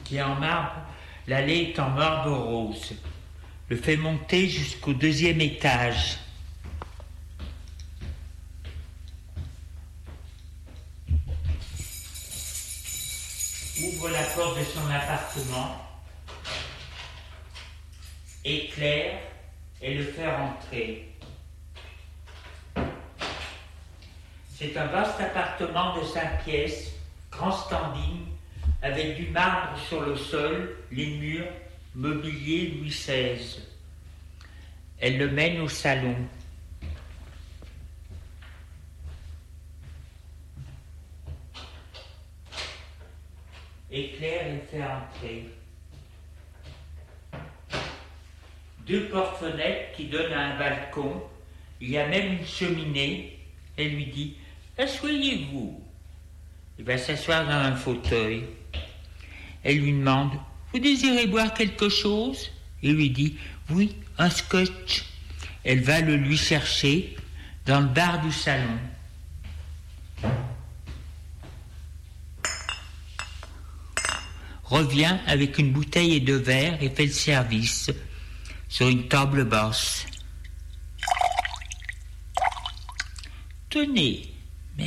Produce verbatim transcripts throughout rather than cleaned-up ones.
qui est en marbre. L'allée est en marbre rose. Le fait monter jusqu'au deuxième étage. Ouvre la porte de son appartement, éclaire et le fait rentrer. C'est un vaste appartement de cinq pièces, grand standing, avec du marbre sur le sol, les murs, mobilier Louis seize. Elle le mène au salon. Éclaire et fait entrer. Deux portes-fenêtres qui donnent à un balcon. Il y a même une cheminée. Elle lui dit « Asseyez-vous ». Il va s'asseoir dans un fauteuil. Elle lui demande « Vous désirez boire quelque chose ?» Il lui dit « Oui, un scotch ». Elle va le lui chercher dans le bar du salon. Revient avec une bouteille et deux verres et fait le service sur une table basse. « Tenez, merci. »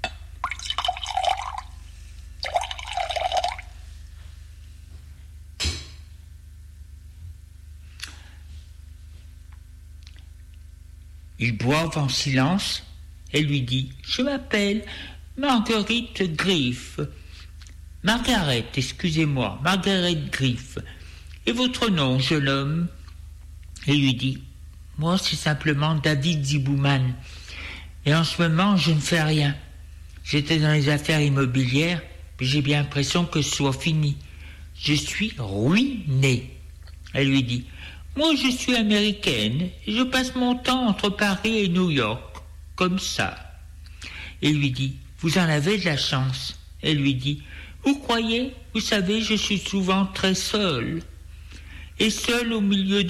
Ils boivent en silence. Elle lui dit « Je m'appelle Marguerite Griff. Margaret, excusez-moi, Margaret Griff. Et votre nom, jeune homme ?» Elle lui dit « Moi, c'est simplement David Zibouman. Et en ce moment, je ne fais rien. J'étais dans les affaires immobilières, mais j'ai bien l'impression que ce soit fini. Je suis ruinée. » Elle lui dit « Moi, je suis américaine et je passe mon temps entre Paris et New York, comme ça. » Il lui dit « Vous en avez de la chance. » Elle lui dit « Vous croyez? Vous savez, je suis souvent très seule. Et seule au milieu de